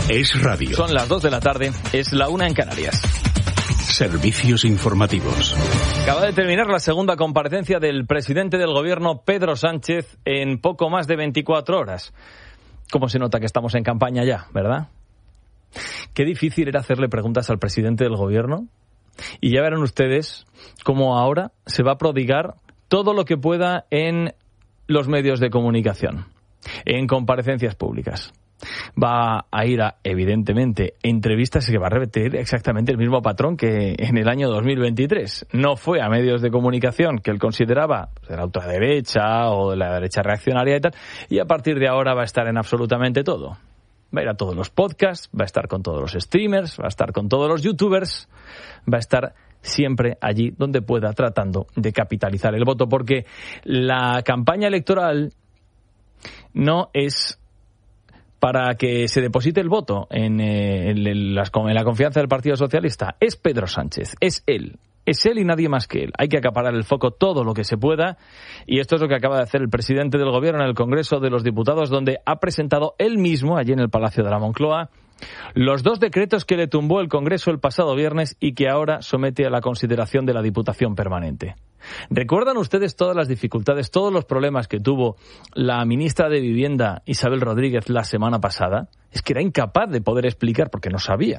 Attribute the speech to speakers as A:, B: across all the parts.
A: Es radio.
B: Son las 2 de la tarde, es la 1 en Canarias.
A: Servicios informativos.
B: Acaba de terminar la segunda comparecencia del presidente del gobierno, Pedro Sánchez, en poco más de 24 horas. ¿Cómo se nota que estamos en campaña ya, verdad? Qué difícil era hacerle preguntas al presidente del gobierno. Y ya verán ustedes cómo ahora se va a prodigar todo lo que pueda en los medios de comunicación, en comparecencias públicas. Va a ir a, evidentemente, entrevistas y que va a repetir exactamente el mismo patrón que en el año 2023. No fue a medios de comunicación que él consideraba de la ultraderecha o de la derecha reaccionaria y tal, y a partir de ahora va a estar en absolutamente todo. Va a ir a todos los podcasts, va a estar con todos los streamers, va a estar con todos los youtubers, va a estar siempre allí donde pueda tratando de capitalizar el voto, porque la campaña electoral no es para que se deposite el voto en la confianza del Partido Socialista. Es Pedro Sánchez, es él y nadie más que él. Hay que acaparar el foco todo lo que se pueda, y esto es lo que acaba de hacer el presidente del Gobierno en el Congreso de los Diputados, donde ha presentado él mismo, allí en el Palacio de la Moncloa, los 2 decretos que le tumbó el Congreso el pasado viernes y que ahora somete a la consideración de la Diputación Permanente. ¿Recuerdan ustedes todas las dificultades, todos los problemas que tuvo la ministra de Vivienda, Isabel Rodríguez, la semana pasada? Es que era incapaz de poder explicar, porque no sabía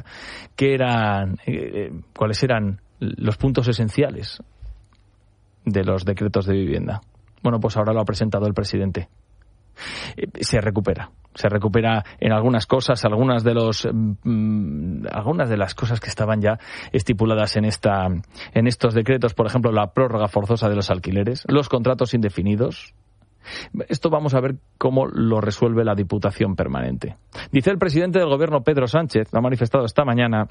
B: cuáles eran los puntos esenciales de los decretos de vivienda. Bueno, pues ahora lo ha presentado el presidente. Se recupera en algunas cosas, algunas de las cosas que estaban ya estipuladas en estos decretos, por ejemplo, la prórroga forzosa de los alquileres, los contratos indefinidos. Esto vamos a ver cómo lo resuelve la Diputación Permanente. Dice el presidente del Gobierno, Pedro Sánchez, lo ha manifestado esta mañana,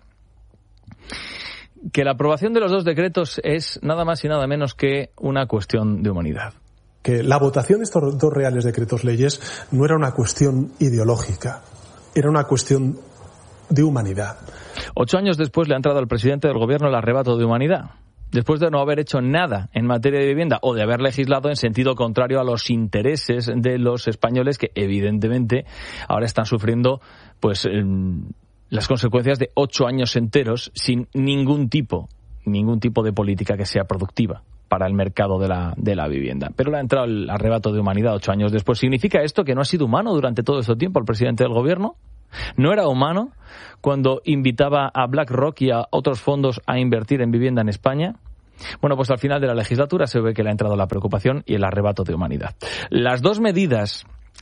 B: que la aprobación de los 2 decretos es nada más y nada menos que una cuestión de humanidad.
C: Que la votación de estos 2 reales decretos leyes no era una cuestión ideológica, era una cuestión de humanidad.
B: 8 años después le ha entrado al presidente del Gobierno el arrebato de humanidad, después de no haber hecho nada en materia de vivienda o de haber legislado en sentido contrario a los intereses de los españoles, que evidentemente ahora están sufriendo pues las consecuencias de 8 años enteros sin ningún tipo de política que sea productiva para el mercado de la vivienda. Pero le ha entrado el arrebato de humanidad 8 años después. ¿Significa esto que no ha sido humano durante todo este tiempo el presidente del Gobierno? ¿No era humano cuando invitaba a BlackRock y a otros fondos a invertir en vivienda en España? Bueno, pues al final de la legislatura se ve que le ha entrado la preocupación y el arrebato de humanidad. Las dos medidas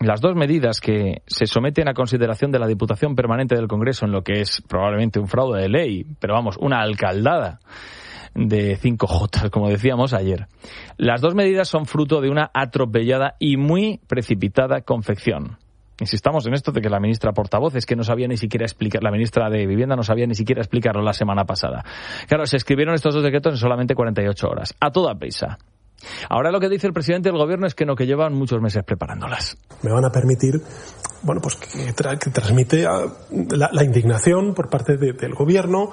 B: que se someten a consideración de la Diputación Permanente del Congreso en lo que es probablemente un fraude de ley, pero vamos, una alcaldada de 5J, como decíamos ayer. Las 2 medidas son fruto de una atropellada y muy precipitada confección. Insistamos en esto de que la ministra portavoz es que no sabía ni siquiera explicar, la ministra de Vivienda no sabía ni siquiera explicarlo la semana pasada. Claro, se escribieron estos 2 decretos en solamente 48 horas, a toda prisa. Ahora lo que dice el presidente del Gobierno es que no, que llevan muchos meses preparándolas.
C: Me van a permitir, pues que transmite la indignación por parte del Gobierno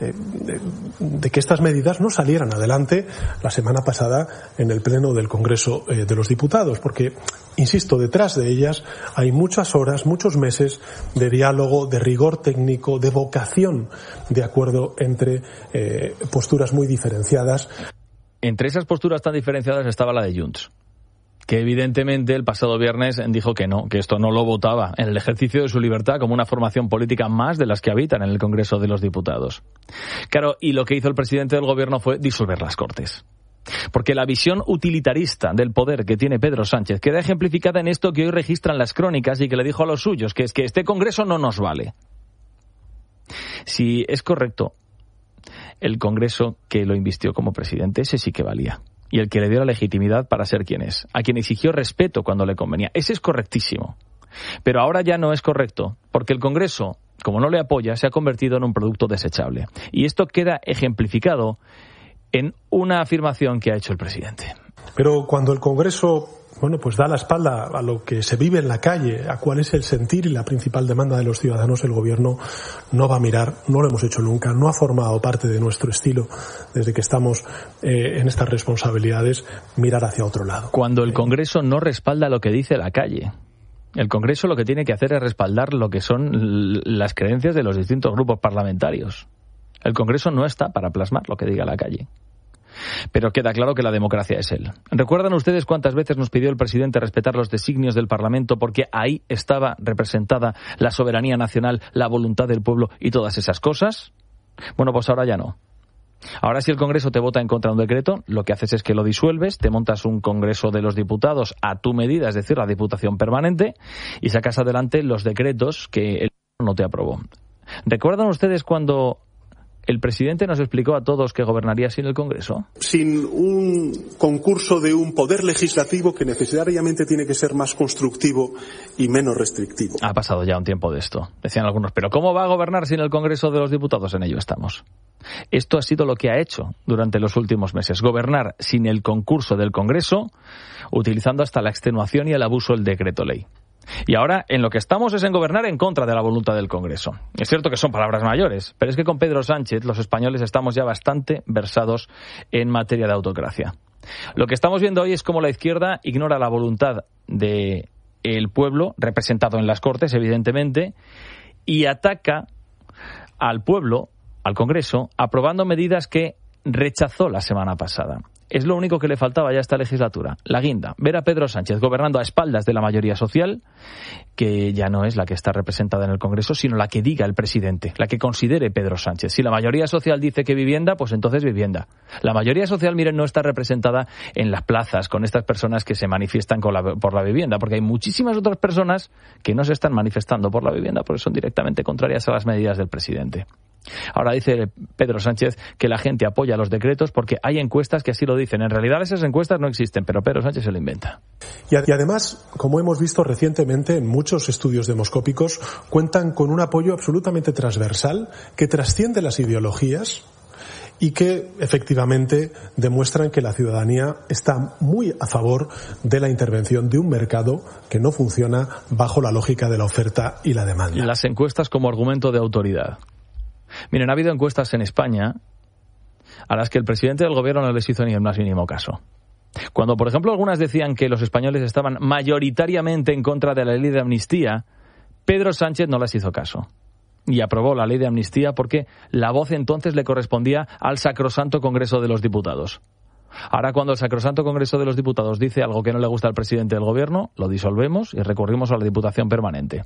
C: de que estas medidas no salieran adelante la semana pasada en el Pleno del Congreso de los Diputados, porque, insisto, detrás de ellas hay muchas horas, muchos meses de diálogo, de rigor técnico, de vocación de acuerdo entre posturas muy diferenciadas.
B: Entre esas posturas tan diferenciadas estaba la de Junts, que evidentemente el pasado viernes dijo que no, que esto no lo votaba en el ejercicio de su libertad como una formación política más de las que habitan en el Congreso de los Diputados. Claro, y lo que hizo el presidente del Gobierno fue disolver las Cortes. Porque la visión utilitarista del poder que tiene Pedro Sánchez queda ejemplificada en esto que hoy registran las crónicas y que le dijo a los suyos, que es que este Congreso no nos vale. Si es correcto, el Congreso que lo invistió como presidente, ese sí que valía. Y el que le dio la legitimidad para ser quien es. A quien exigió respeto cuando le convenía. Ese es correctísimo. Pero ahora ya no es correcto, porque el Congreso, como no le apoya, se ha convertido en un producto desechable. Y esto queda ejemplificado en una afirmación que ha hecho el presidente.
C: Pero cuando el Congreso pues da la espalda a lo que se vive en la calle, a cuál es el sentir y la principal demanda de los ciudadanos, el Gobierno no va a mirar, no lo hemos hecho nunca, no ha formado parte de nuestro estilo desde que estamos en estas responsabilidades, mirar hacia otro lado.
B: Cuando el Congreso no respalda lo que dice la calle, El Congreso lo que tiene que hacer es respaldar lo que son las creencias de los distintos grupos parlamentarios. El Congreso no está para plasmar lo que diga la calle. Pero queda claro que la democracia es él. ¿Recuerdan ustedes cuántas veces nos pidió el presidente respetar los designios del Parlamento porque ahí estaba representada la soberanía nacional, la voluntad del pueblo y todas esas cosas? Bueno, pues ahora ya no. Ahora, si el Congreso te vota en contra de un decreto, lo que haces es que lo disuelves, te montas un Congreso de los Diputados a tu medida, es decir, la Diputación Permanente, y sacas adelante los decretos que el no te aprobó. ¿Recuerdan ustedes cuando el presidente nos explicó a todos que gobernaría sin el Congreso?
C: Sin un concurso de un poder legislativo que necesariamente tiene que ser más constructivo y menos restrictivo.
B: Ha pasado ya un tiempo de esto, decían algunos. ¿Pero cómo va a gobernar sin el Congreso de los Diputados? En ello estamos. Esto ha sido lo que ha hecho durante los últimos meses. Gobernar sin el concurso del Congreso, utilizando hasta la extenuación y el abuso del decreto ley. Y ahora en lo que estamos es en gobernar en contra de la voluntad del Congreso. Es cierto que son palabras mayores, pero es que con Pedro Sánchez los españoles estamos ya bastante versados en materia de autocracia. Lo que estamos viendo hoy es cómo la izquierda ignora la voluntad del pueblo, representado en las Cortes, evidentemente, y ataca al pueblo, al Congreso, aprobando medidas que rechazó la semana pasada. Es lo único que le faltaba ya a esta legislatura, la guinda, ver a Pedro Sánchez gobernando a espaldas de la mayoría social, que ya no es la que está representada en el Congreso, sino la que diga el presidente, la que considere Pedro Sánchez. Si la mayoría social dice que vivienda, pues entonces vivienda. La mayoría social, miren, no está representada en las plazas con estas personas que se manifiestan por la vivienda, porque hay muchísimas otras personas que no se están manifestando por la vivienda, porque son directamente contrarias a las medidas del presidente. Ahora dice Pedro Sánchez que la gente apoya los decretos porque hay encuestas que así lo dicen. En realidad esas encuestas no existen, pero Pedro Sánchez se lo inventa.
C: Y además, como hemos visto recientemente en muchos estudios demoscópicos, cuentan con un apoyo absolutamente transversal que trasciende las ideologías y que efectivamente demuestran que la ciudadanía está muy a favor de la intervención de un mercado que no funciona bajo la lógica de la oferta y la demanda.
B: Las encuestas como argumento de autoridad. Miren, ha habido encuestas en España a las que el presidente del gobierno no les hizo ni el más mínimo caso. Cuando, por ejemplo, algunas decían que los españoles estaban mayoritariamente en contra de la ley de amnistía, Pedro Sánchez no les hizo caso. Y aprobó la ley de amnistía porque la voz entonces le correspondía al Sacrosanto Congreso de los Diputados. Ahora, cuando el Sacrosanto Congreso de los Diputados dice algo que no le gusta al presidente del gobierno, lo disolvemos y recurrimos a la Diputación Permanente.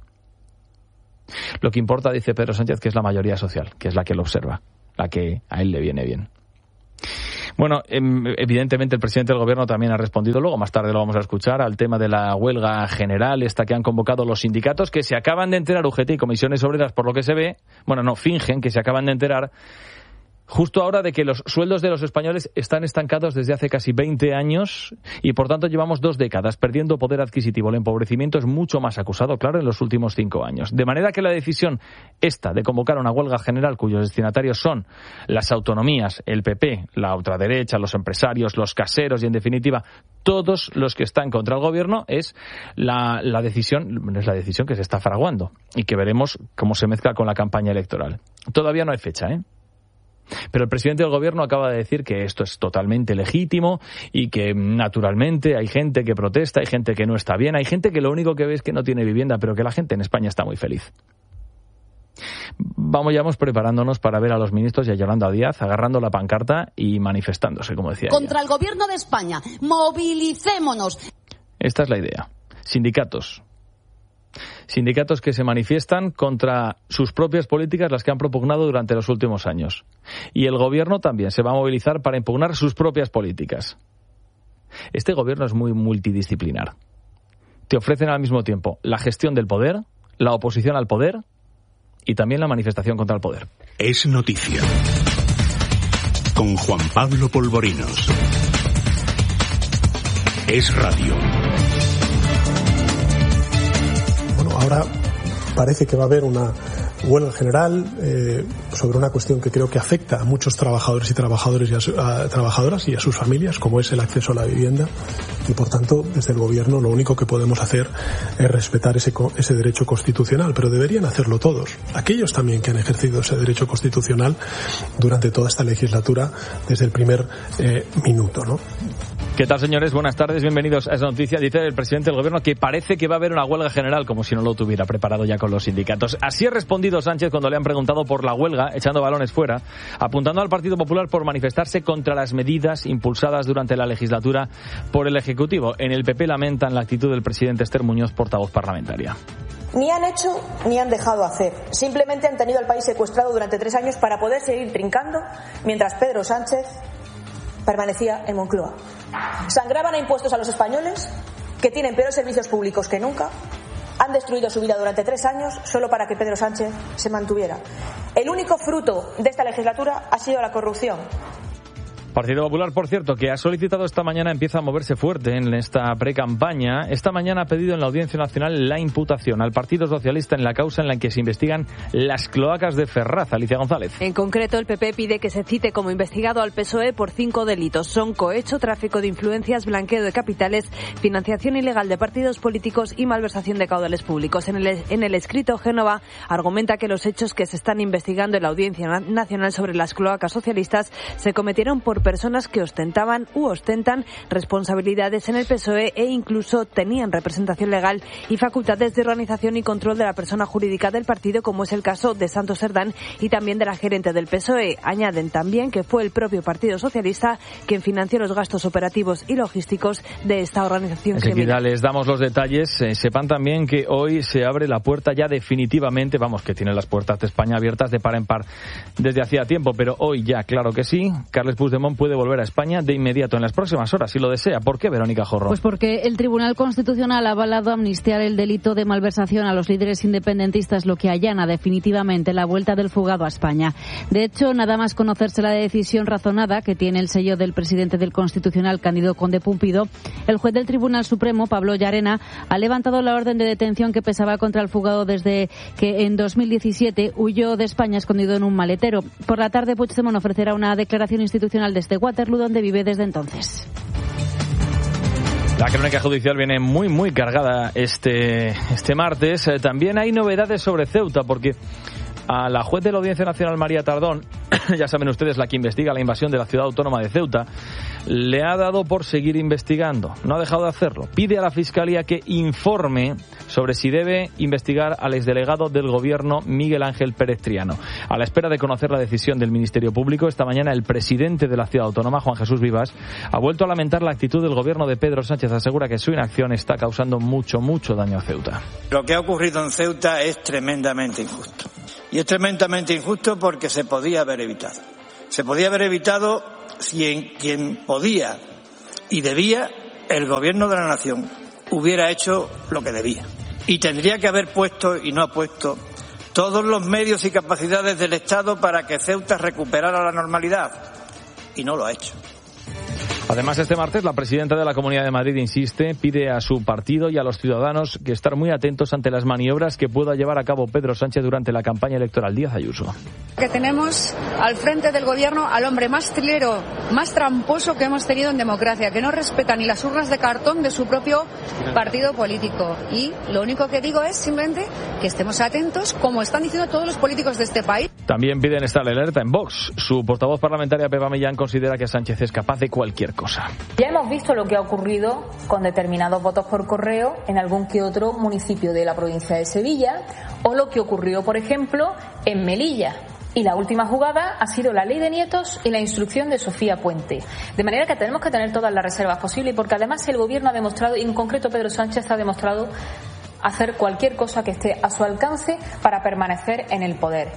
B: Lo que importa, dice Pedro Sánchez, que es la mayoría social, que es la que lo observa, la que a él le viene bien. Bueno, evidentemente el presidente del gobierno también ha respondido, luego más tarde lo vamos a escuchar, al tema de la huelga general, esta que han convocado los sindicatos, que se acaban de enterar, UGT y Comisiones Obreras, por lo que se ve, fingen que se acaban de enterar, justo ahora de que los sueldos de los españoles están estancados desde hace casi 20 años y por tanto llevamos 2 décadas perdiendo poder adquisitivo. El empobrecimiento es mucho más acusado, claro, en los últimos 5 años. De manera que la decisión esta de convocar una huelga general cuyos destinatarios son las autonomías, el PP, la ultraderecha, los empresarios, los caseros y en definitiva todos los que están contra el gobierno es la decisión que se está fraguando y que veremos cómo se mezcla con la campaña electoral. Todavía no hay fecha, Pero el presidente del gobierno acaba de decir que esto es totalmente legítimo y que naturalmente hay gente que protesta, hay gente que no está bien, hay gente que lo único que ve es que no tiene vivienda, pero que la gente en España está muy feliz. Vamos preparándonos para ver a los ministros y a Yolanda Díaz agarrando la pancarta y manifestándose, como decía
D: contra
B: ella.
D: El gobierno de España. Movilicémonos.
B: Esta es la idea. Sindicatos que se manifiestan contra sus propias políticas, las que han propugnado durante los últimos años. Y el gobierno también se va a movilizar para impugnar sus propias políticas. Este gobierno es muy multidisciplinar. Te ofrecen al mismo tiempo la gestión del poder, la oposición al poder y también la manifestación contra el poder.
A: Es noticia. Con Juan Pablo Polvorinos. Es radio.
C: Ahora parece que va a haber una huelga general sobre una cuestión que creo que afecta a muchos trabajadores y trabajadoras y a sus familias, como es el acceso a la vivienda. Y por tanto, desde el gobierno lo único que podemos hacer es respetar ese derecho constitucional, pero deberían hacerlo todos. Aquellos también que han ejercido ese derecho constitucional durante toda esta legislatura desde el primer minuto, ¿no?
B: ¿Qué tal, señores? Buenas tardes, bienvenidos a esa noticia. Dice el presidente del gobierno que parece que va a haber una huelga general, como si no lo tuviera preparado ya con los sindicatos. Así ha respondido Sánchez cuando le han preguntado por la huelga, echando balones fuera, apuntando al Partido Popular por manifestarse contra las medidas impulsadas durante la legislatura por el Ejecutivo. En el PP lamentan la actitud del presidente Esther Muñoz, portavoz parlamentaria.
E: Ni han hecho ni han dejado hacer. Simplemente han tenido al país secuestrado durante 3 años para poder seguir trincando mientras Pedro Sánchez permanecía en Moncloa. Sangraban a impuestos a los españoles, que tienen peores servicios públicos que nunca. Han destruido su vida durante 3 años solo para que Pedro Sánchez se mantuviera. El único fruto de esta legislatura ha sido la corrupción.
B: Partido Popular, por cierto, que ha solicitado esta mañana, empieza a moverse fuerte en esta precampaña. Esta mañana ha pedido en la Audiencia Nacional la imputación al Partido Socialista en la causa en la que se investigan las cloacas de Ferraz. Alicia González.
F: En concreto, el PP pide que se cite como investigado al PSOE por 5 delitos. Son cohecho, tráfico de influencias, blanqueo de capitales, financiación ilegal de partidos políticos y malversación de caudales públicos. En el escrito, Génova argumenta que los hechos que se están investigando en la Audiencia Nacional sobre las cloacas socialistas se cometieron por personas que ostentaban u ostentan responsabilidades en el PSOE e incluso tenían representación legal y facultades de organización y control de la persona jurídica del partido, como es el caso de Santos Cerdán y también de la gerente del PSOE. Añaden también que fue el propio Partido Socialista quien financió los gastos operativos y logísticos de esta organización criminal.
B: Les damos los detalles. Sepan también que hoy se abre la puerta ya definitivamente, vamos, que tiene las puertas de España abiertas de par en par desde hacía tiempo, pero hoy ya, claro que sí, Carles Puigdemont puede volver a España de inmediato en las próximas horas, si lo desea. ¿Por qué, Verónica Jorro?
G: Pues porque el Tribunal Constitucional ha avalado amnistiar el delito de malversación a los líderes independentistas, lo que allana definitivamente la vuelta del fugado a España. De hecho, nada más conocerse la decisión razonada, que tiene el sello del presidente del Constitucional, Cándido Conde Pumpido, el juez del Tribunal Supremo, Pablo Llarena, ha levantado la orden de detención que pesaba contra el fugado desde que en 2017 huyó de España escondido en un maletero. Por la tarde, Puigdemont ofrecerá una declaración institucional desde Waterloo, donde vive desde entonces.
B: La crónica judicial viene muy cargada este martes. También hay novedades sobre Ceuta, porque a la juez de la Audiencia Nacional, María Tardón, ya saben ustedes, la que investiga la invasión de la ciudad autónoma de Ceuta, le ha dado por seguir investigando. No ha dejado de hacerlo. Pide a la Fiscalía que informe sobre si debe investigar al exdelegado del Gobierno, Miguel Ángel Pérez Triano. A la espera de conocer la decisión del Ministerio Público, esta mañana el presidente de la ciudad autónoma, Juan Jesús Vivas, ha vuelto a lamentar la actitud del Gobierno de Pedro Sánchez. Asegura que su inacción está causando mucho daño a Ceuta.
H: Lo que ha ocurrido en Ceuta es tremendamente injusto. Y es tremendamente injusto porque se podía haber evitado. Se podía haber evitado si quien podía y debía, el Gobierno de la Nación, hubiera hecho lo que debía. Y tendría que haber puesto, y no ha puesto, todos los medios y capacidades del Estado para que Ceuta recuperara la normalidad. Y no lo ha hecho.
B: Además, este martes la presidenta de la Comunidad de Madrid insiste, pide a su partido y a los ciudadanos que estar muy atentos ante las maniobras que pueda llevar a cabo Pedro Sánchez durante la campaña electoral. Díaz Ayuso.
I: Que tenemos al frente del gobierno al hombre más trilero, más tramposo que hemos tenido en democracia, que no respeta ni las urnas de cartón de su propio partido político. Y lo único que digo es simplemente que estemos atentos, como están diciendo todos los políticos de este país.
B: También piden estar alerta en Vox. Su portavoz parlamentaria, Pepa Millán, considera que Sánchez es capaz de cualquier cosa.
J: Ya hemos visto lo que ha ocurrido con determinados votos por correo en algún que otro municipio de la provincia de Sevilla, o lo que ocurrió, por ejemplo, en Melilla. Y la última jugada ha sido la ley de nietos y la instrucción de Sofía Puente. De manera que tenemos que tener todas las reservas posibles, porque además el Gobierno ha demostrado, y en concreto Pedro Sánchez ha demostrado, hacer cualquier cosa que esté a su alcance para permanecer en el poder.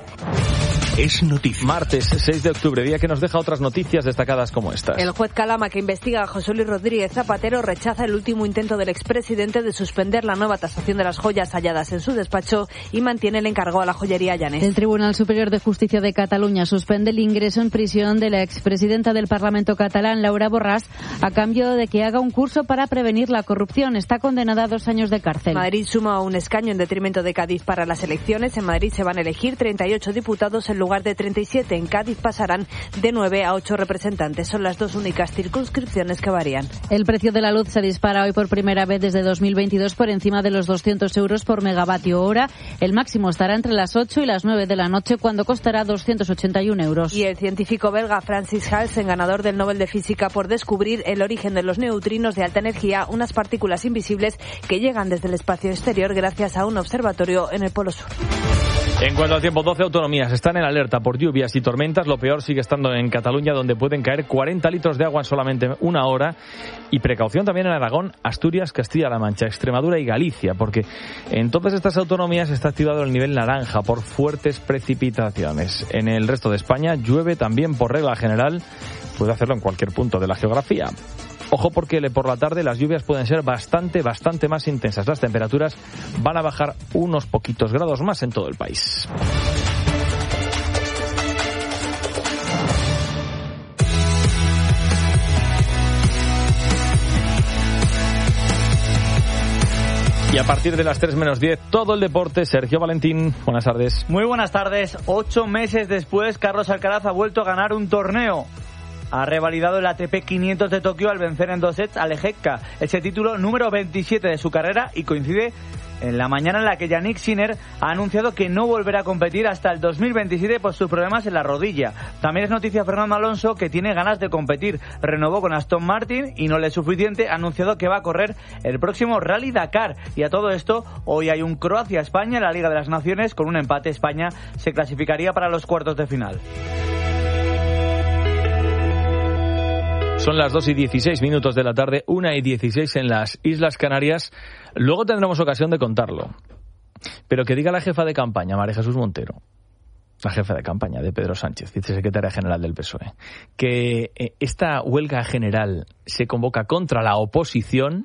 A: Es noticia.
B: Martes 6 de octubre, día que nos deja otras noticias destacadas como estas.
F: El juez Calama, que investiga a José Luis Rodríguez Zapatero, rechaza el último intento del expresidente de suspender la nueva tasación de las joyas halladas en su despacho y mantiene el encargo a la joyería Llanes.
G: El Tribunal Superior de Justicia de Cataluña suspende el ingreso en prisión de la expresidenta del Parlamento catalán, Laura Borràs, a cambio de que haga un curso para prevenir la corrupción. Está condenada a 2 años de cárcel.
F: Madrid suma un escaño en detrimento de Cádiz para las elecciones. En Madrid se van a elegir 38 diputados en en lugar de 37. En Cádiz pasarán de 9 a 8 representantes. Son las dos únicas circunscripciones que varían.
G: El precio de la luz se dispara hoy por primera vez desde 2022 por encima de los 200 euros por megavatio hora. El máximo estará entre las 8 y las 9 de la noche, cuando costará 281 euros.
F: Y el científico belga Francis Halsen, ganador del Nobel de Física por descubrir el origen de los neutrinos de alta energía, unas partículas invisibles que llegan desde el espacio exterior gracias a un observatorio en el Polo Sur.
B: En cuanto al tiempo, 12 autonomías están en alerta por lluvias y tormentas. Lo peor sigue estando en Cataluña, donde pueden caer 40 litros de agua en solamente una hora. Y precaución también en Aragón, Asturias, Castilla-La Mancha, Extremadura y Galicia, porque en todas estas autonomías está activado el nivel naranja por fuertes precipitaciones. En el resto de España llueve también por regla general. Puede hacerlo en cualquier punto de la geografía. Ojo, porque por la tarde las lluvias pueden ser bastante más intensas. Las temperaturas van a bajar unos poquitos grados más en todo el país. Y a partir de las 3 menos 10, todo el deporte. Sergio Valentín, buenas tardes.
K: Muy buenas tardes. 8 meses después, Carlos Alcaraz ha vuelto a ganar un torneo. Ha revalidado el ATP 500 de Tokio al vencer en 2 sets a Lejekka, ese título número 27 de su carrera, y coincide en la mañana en la que Yannick Sinner ha anunciado que no volverá a competir hasta el 2027 por sus problemas en la rodilla. También es noticia Fernando Alonso, que tiene ganas de competir. Renovó con Aston Martin y no le es suficiente. Ha anunciado que va a correr el próximo Rally Dakar. Y a todo esto, hoy hay un Croacia-España en la Liga de las Naciones. Con un empate, España se clasificaría para los cuartos de final.
B: Son las 2:16 de la tarde, 1:16 en las Islas Canarias. Luego tendremos ocasión de contarlo. Pero que diga la jefa de campaña, María Jesús Montero, la jefa de campaña de Pedro Sánchez, vicesecretaria general del PSOE, que esta huelga general se convoca contra la oposición,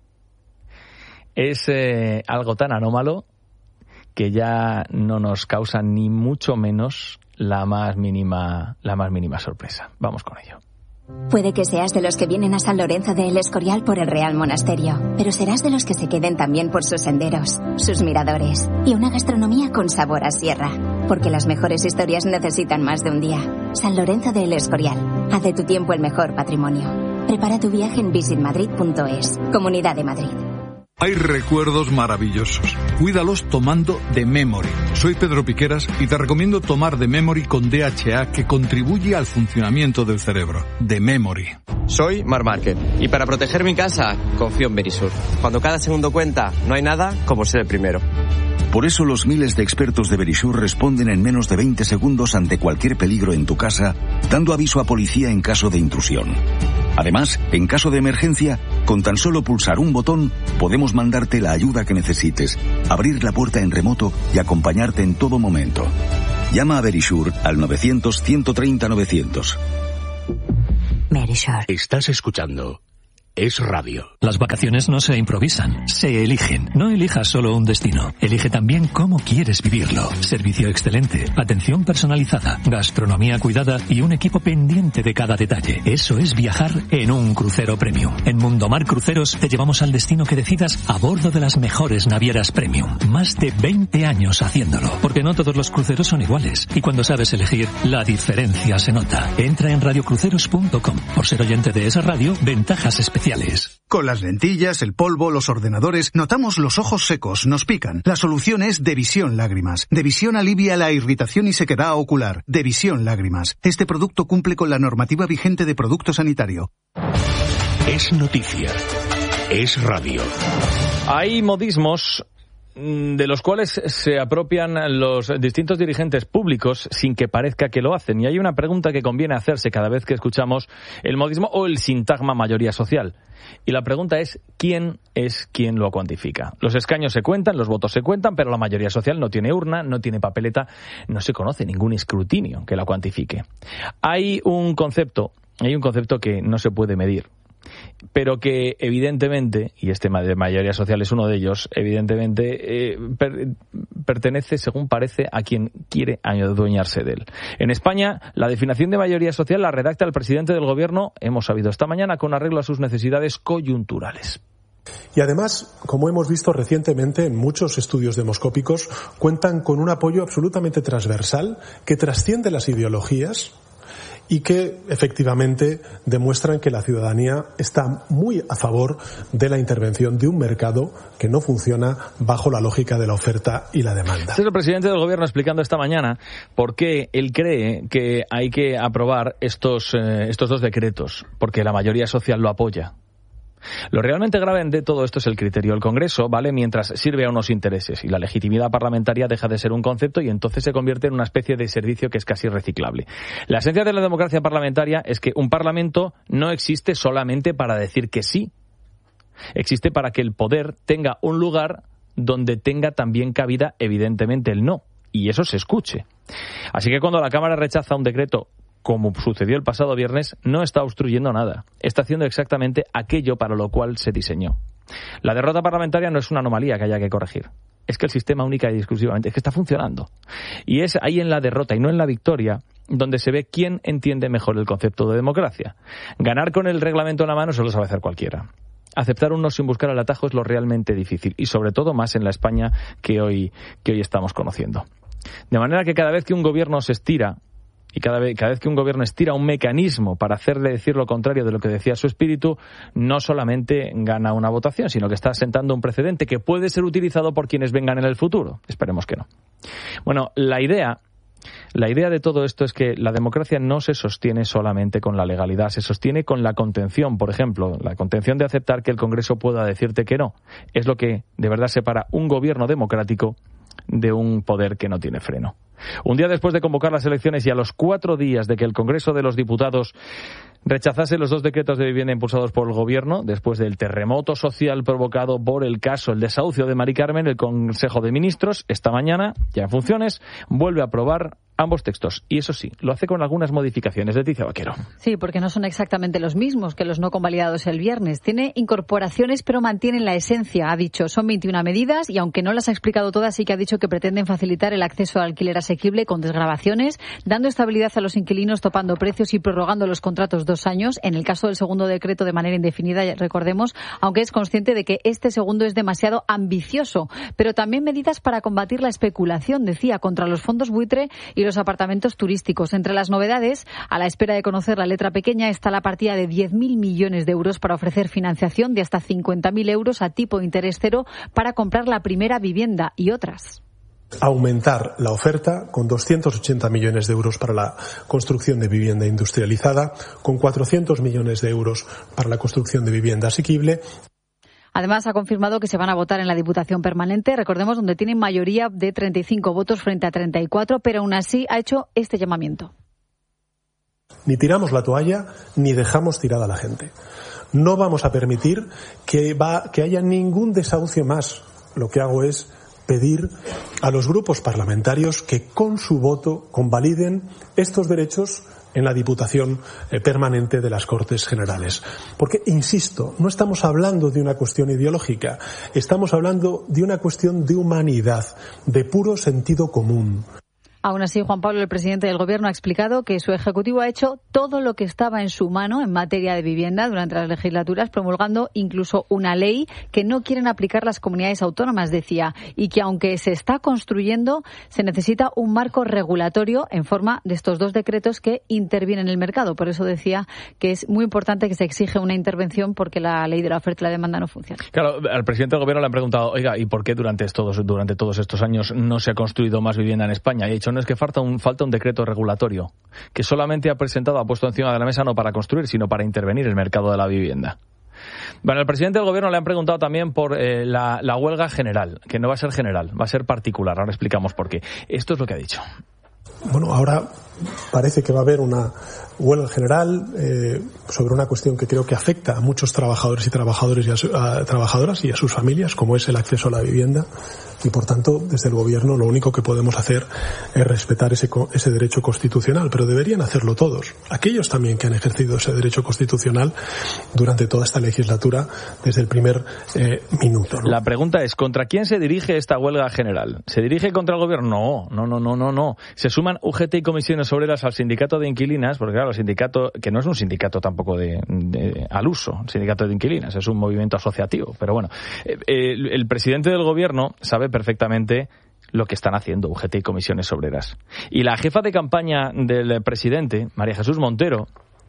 B: es algo tan anómalo que ya no nos causa ni mucho menos la más mínima sorpresa. Vamos con ello.
L: Puede que seas de los que vienen a San Lorenzo de El Escorial por el Real Monasterio, pero serás de los que se queden también por sus senderos, sus miradores y una gastronomía con sabor a sierra, porque las mejores historias necesitan más de un día. San Lorenzo de El Escorial, haz de tu tiempo el mejor patrimonio. Prepara tu viaje en visitmadrid.es, Comunidad de Madrid.
M: Hay recuerdos maravillosos. Cuídalos tomando The Memory. Soy Pedro Piqueras y te recomiendo tomar The Memory con DHA, que contribuye al funcionamiento del cerebro. The Memory.
N: Soy Marc Márquez y para proteger mi casa confío en Verisur. Cuando cada segundo cuenta, no hay nada como ser el primero.
O: Por eso los miles de expertos de Verisur responden en menos de 20 segundos ante cualquier peligro en tu casa, dando aviso a policía en caso de intrusión. Además, en caso de emergencia, con tan solo pulsar un botón, podemos mandarte la ayuda que necesites, abrir la puerta en remoto y acompañarte en todo momento. Llama a Verisur al 900-130-900.
A: Verisur. Estás escuchando Es Radio.
P: Las vacaciones no se improvisan, se eligen. No elijas solo un destino, elige también cómo quieres vivirlo. Servicio excelente, atención personalizada, gastronomía cuidada y un equipo pendiente de cada detalle. Eso es viajar en un crucero premium. En Mundomar Cruceros te llevamos al destino que decidas a bordo de las mejores navieras premium. Más de 20 años haciéndolo, porque no todos los cruceros son iguales. Y cuando sabes elegir, la diferencia se nota. Entra en radiocruceros.com. Por ser oyente de esa radio, ventajas especiales.
Q: Con las lentillas, el polvo, los ordenadores, notamos los ojos secos, nos pican. La solución es Devisión Lágrimas. Devisión alivia la irritación y sequedad ocular. Devisión Lágrimas. Este producto cumple con la normativa vigente de producto sanitario.
A: Es noticia. Es radio.
B: Hay modismos de los cuales se apropian los distintos dirigentes públicos sin que parezca que lo hacen. Y hay una pregunta que conviene hacerse cada vez que escuchamos el modismo o el sintagma mayoría social. Y la pregunta es, ¿quién es quien lo cuantifica? Los escaños se cuentan, los votos se cuentan, pero la mayoría social no tiene urna, no tiene papeleta, no se conoce ningún escrutinio que la cuantifique. Hay un concepto que no se puede medir, pero que evidentemente, y este de mayoría social es uno de ellos, evidentemente pertenece, según parece, a quien quiere adueñarse de él. En España, la definición de mayoría social la redacta el presidente del gobierno, hemos sabido esta mañana, con arreglo a sus necesidades coyunturales.
C: Y además, como hemos visto recientemente en muchos estudios demoscópicos, cuentan con un apoyo absolutamente transversal que trasciende las ideologías y que efectivamente demuestran que la ciudadanía está muy a favor de la intervención de un mercado que no funciona bajo la lógica de la oferta y la demanda.
B: Este es el presidente del gobierno explicando esta mañana por qué él cree que hay que aprobar estos dos decretos, porque la mayoría social lo apoya. Lo realmente grave de todo esto es el criterio. El Congreso vale mientras sirve a unos intereses y la legitimidad parlamentaria deja de ser un concepto y entonces se convierte en una especie de servicio que es casi reciclable. La esencia de la democracia parlamentaria es que un parlamento no existe solamente para decir que sí. Existe para que el poder tenga un lugar donde tenga también cabida, evidentemente, el no. Y eso se escuche. Así que cuando la Cámara rechaza un decreto, como sucedió el pasado viernes, no está obstruyendo nada. Está haciendo exactamente aquello para lo cual se diseñó. La derrota parlamentaria no es una anomalía que haya que corregir. Es que el sistema única y exclusivamente es que está funcionando. Y es ahí en la derrota y no en la victoria donde se ve quién entiende mejor el concepto de democracia. Ganar con el reglamento en la mano se lo sabe hacer cualquiera. Aceptar un no sin buscar el atajo es lo realmente difícil y sobre todo más en la España que hoy estamos conociendo. De manera que cada vez que un gobierno se estira y cada vez que un gobierno estira un mecanismo para hacerle decir lo contrario de lo que decía su espíritu, no solamente gana una votación, sino que está sentando un precedente que puede ser utilizado por quienes vengan en el futuro. Esperemos que no. Bueno, la idea de todo esto es que la democracia no se sostiene solamente con la legalidad, se sostiene con la contención. Por ejemplo, la contención de aceptar que el Congreso pueda decirte que no. Es lo que de verdad separa un gobierno democrático de un poder que no tiene freno. Un día después de convocar las elecciones y a los 4 días de que el Congreso de los Diputados rechazase los 2 decretos de vivienda impulsados por el Gobierno, después del terremoto social provocado por el desahucio de Mari Carmen, el Consejo de Ministros, esta mañana, ya en funciones, vuelve a aprobar ambos textos. Y eso sí, lo hace con algunas modificaciones. Leticia Vaquero.
R: Sí, porque no son exactamente los mismos que los no convalidados el viernes. Tiene incorporaciones, pero mantienen la esencia. Ha dicho, son 21 medidas y aunque no las ha explicado todas, sí que ha dicho que pretenden facilitar el acceso al alquiler asequible con desgravaciones, dando estabilidad a los inquilinos, topando precios y prorrogando los contratos 2 años. En el caso del segundo decreto de manera indefinida, recordemos, aunque es consciente de que este segundo es demasiado ambicioso. Pero también medidas para combatir la especulación, decía, contra los fondos buitre y los apartamentos turísticos. Entre las novedades, a la espera de conocer la letra pequeña, está la partida de 10.000 millones de euros para ofrecer financiación de hasta 50.000 euros a tipo de interés cero para comprar la primera vivienda y otras.
C: Aumentar la oferta con 280 millones de euros para la construcción de vivienda industrializada, con 400 millones de euros para la construcción de vivienda asequible.
R: Además, ha confirmado que se van a votar en la Diputación Permanente, recordemos, donde tienen mayoría de 35 votos frente a 34, pero aún así ha hecho este llamamiento.
C: Ni tiramos la toalla, ni dejamos tirada a la gente. No vamos a permitir que haya ningún desahucio más. Lo que hago es pedir a los grupos parlamentarios que con su voto convaliden estos derechos en la Diputación Permanente de las Cortes Generales. Porque, insisto, no estamos hablando de una cuestión ideológica, estamos hablando de una cuestión de humanidad, de puro sentido común.
R: Aún así, Juan Pablo, el presidente del Gobierno, ha explicado que su Ejecutivo ha hecho todo lo que estaba en su mano en materia de vivienda durante las legislaturas, promulgando incluso una ley que no quieren aplicar las comunidades autónomas, decía, y que aunque se está construyendo, se necesita un marco regulatorio en forma de estos 2 decretos que intervienen en el mercado. Por eso decía que es muy importante que se exige una intervención porque la ley de la oferta y la demanda no funciona.
B: Claro, al presidente del Gobierno le han preguntado, oiga, ¿y por qué durante todos estos años no se ha construido más vivienda en España? Y ha dicho, no, es que falta un decreto regulatorio que solamente ha puesto encima de la mesa no para construir, sino para intervenir en el mercado de la vivienda. Bueno, al presidente del Gobierno le han preguntado también por la huelga general, que no va a ser general, va a ser particular. Ahora explicamos por qué. Esto es lo que ha dicho.
C: Bueno, ahora parece que va a haber una huelga general sobre una cuestión que creo que afecta a muchos trabajadores y trabajadoras y a sus familias, como es el acceso a la vivienda. y por tanto desde el gobierno lo único que podemos hacer es respetar ese derecho constitucional, pero deberían hacerlo todos, aquellos también que han ejercido ese derecho constitucional durante toda esta legislatura desde el primer minuto, ¿no?
B: La pregunta es, ¿contra quién se dirige esta huelga general? ¿Se dirige contra el gobierno? No. Se suman UGT y comisiones obreras al sindicato de inquilinas, porque claro, el sindicato, que no es un sindicato tampoco al uso, el sindicato de inquilinas, es un movimiento asociativo, pero bueno, el presidente del gobierno sabe perfectamente lo que están haciendo UGT y comisiones obreras. Y la jefa de campaña del presidente, María Jesús Montero,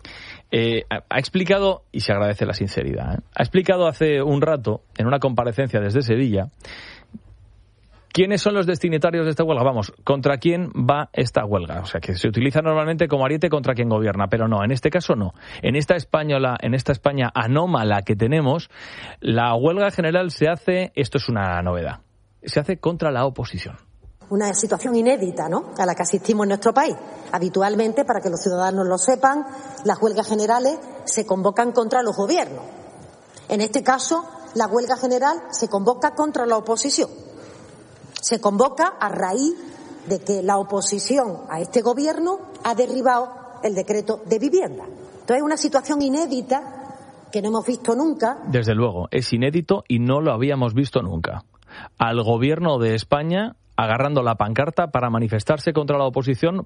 B: ha explicado, y se agradece la sinceridad, ha explicado hace un rato, en una comparecencia desde Sevilla, ¿quiénes son los destinatarios de esta huelga? Vamos, ¿contra quién va esta huelga? O sea, que se utiliza normalmente como ariete contra quien gobierna, pero no, en este caso no. En esta España anómala que tenemos, la huelga general se hace, esto es una novedad, se hace contra la oposición.
S: Una situación inédita, ¿no?, a la que asistimos en nuestro país. Habitualmente, para que los ciudadanos lo sepan, las huelgas generales se convocan contra los gobiernos. En este caso, la huelga general se convoca contra la oposición. Se convoca a raíz de que la oposición a este gobierno ha derribado el decreto de vivienda. Entonces, es una situación inédita que no hemos visto nunca.
B: Desde luego, es inédito y no lo habíamos visto nunca. Al gobierno de España agarrando la pancarta para manifestarse contra la oposición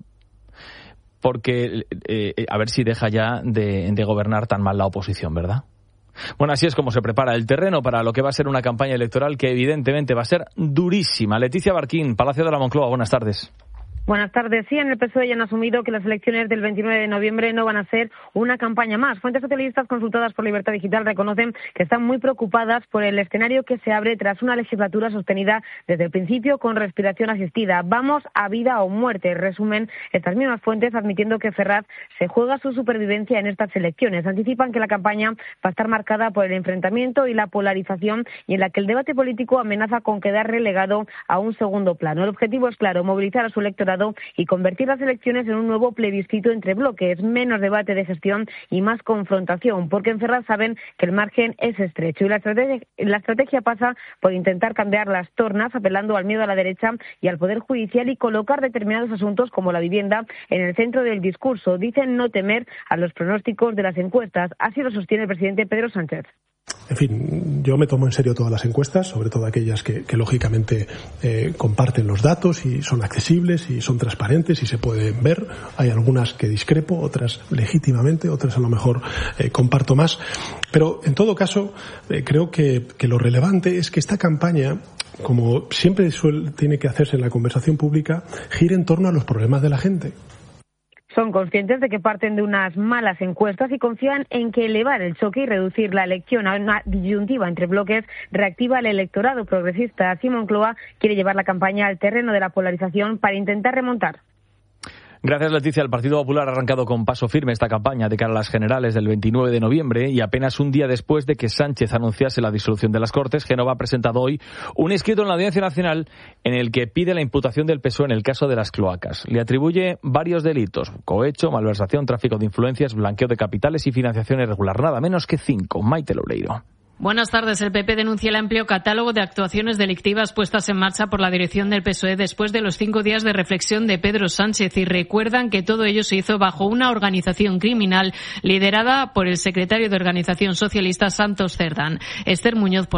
B: porque, a ver si deja ya de gobernar tan mal la oposición, ¿verdad? Bueno, así es como se prepara el terreno para lo que va a ser una campaña electoral que evidentemente va a ser durísima. Leticia Barquín, Palacio de la Moncloa, buenas tardes.
T: Buenas tardes. Sí, en el PSOE ya han asumido que las elecciones del 29 de noviembre no van a ser una campaña más. Fuentes socialistas consultadas por Libertad Digital reconocen que están muy preocupadas por el escenario que se abre tras una legislatura sostenida desde el principio con respiración asistida. Vamos a vida o muerte, resumen estas mismas fuentes, admitiendo que Ferraz se juega su supervivencia en estas elecciones. Anticipan que la campaña va a estar marcada por el enfrentamiento y la polarización y en la que el debate político amenaza con quedar relegado a un segundo plano. El objetivo es claro, movilizar a su electorado y convertir las elecciones en un nuevo plebiscito entre bloques, menos debate de gestión y más confrontación, porque en Ferraz saben que el margen es estrecho y la estrategia pasa por intentar cambiar las tornas, apelando al miedo a la derecha y al Poder Judicial y colocar determinados asuntos como la vivienda en el centro del discurso. Dicen no temer a los pronósticos de las encuestas. Así lo sostiene el presidente Pedro Sánchez.
C: En fin, yo me tomo en serio todas las encuestas, sobre todo aquellas que lógicamente comparten los datos y son accesibles y son transparentes y se pueden ver. Hay algunas que discrepo, otras legítimamente, otras a lo mejor comparto más. Pero en todo caso, creo que lo relevante es que esta campaña, como siempre tiene que hacerse en la conversación pública, gire en torno a los problemas de la gente.
T: Son conscientes de que parten de unas malas encuestas y confían en que elevar el choque y reducir la elección a una disyuntiva entre bloques reactiva al electorado progresista. Así Moncloa quiere llevar la campaña al terreno de la polarización para intentar remontar.
B: Gracias, Leticia. El Partido Popular ha arrancado con paso firme esta campaña de cara a las generales del 29 de noviembre y apenas un día después de que Sánchez anunciase la disolución de las Cortes, Génova ha presentado hoy un escrito en la Audiencia Nacional en el que pide la imputación del PSOE en el caso de las cloacas. Le atribuye varios delitos: cohecho, malversación, tráfico de influencias, blanqueo de capitales y financiación irregular. Nada menos que 5. Maite Loureiro.
U: Buenas tardes. El PP denuncia el amplio catálogo de actuaciones delictivas puestas en marcha por la dirección del PSOE después de los 5 días de reflexión de Pedro Sánchez y recuerdan que todo ello se hizo bajo una organización criminal liderada por el secretario de Organización Socialista, Santos Cerdán. Esther Muñoz.